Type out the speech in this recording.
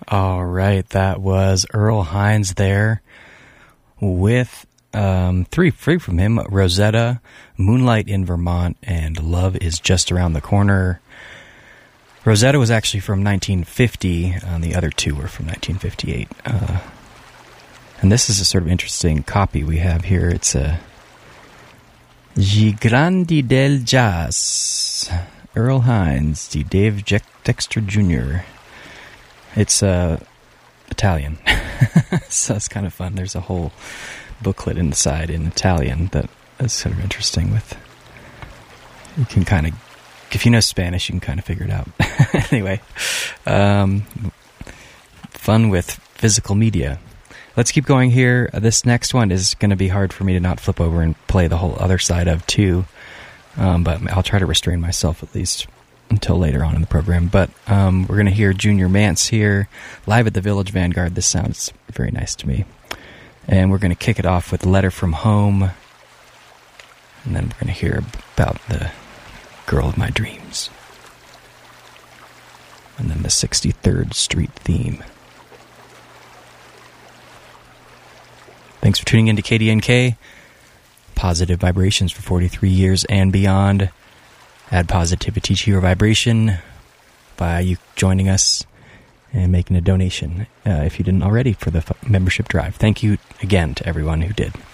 All right, that was Earl Hines there with three from him, Rosetta, Moonlight in Vermont, and Love is Just Around the Corner. Rosetta was actually from 1950, and the other two were from 1958. And this is a sort of interesting copy we have here. It's a Grandi del Jazz, Earl Hines, di Dave Dexter Jr. It's Italian, so it's kind of fun. There's a whole booklet inside in Italian that is sort of interesting. You can kind of, if you know Spanish, you can kind of figure it out. Anyway, fun with physical media. Let's keep going here. This next one is going to be hard for me to not flip over and play the whole other side of too, but I'll try to restrain myself at least until later on in the program. But we're going to hear Junior Mance here, live at the Village Vanguard. This sounds very nice to me. And we're going to kick it off with Letter from Home. And then we're going to hear about the girl of my dreams. And then the 63rd Street theme. Thanks for tuning in to KDNK. Positive vibrations for 43 years and beyond. Add positivity to your vibration by you joining us and making a donation, if you didn't already, for the membership drive. Thank you again to everyone who did.